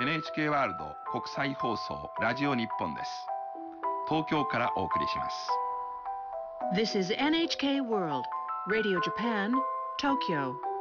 NHK ワールド国際放送ラジオ日本です。東京からお送りします。 This is NHK World Radio Japan, Tokyo.